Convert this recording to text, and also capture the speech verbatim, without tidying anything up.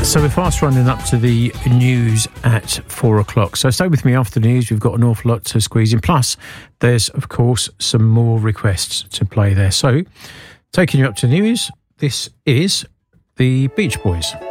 So we're fast running up to the news at four o'clock. So stay with me after the news. We've got an awful lot to squeeze in. Plus, there's, of course, some more requests to play there. So, taking you up to the news, this is the Beach Boys.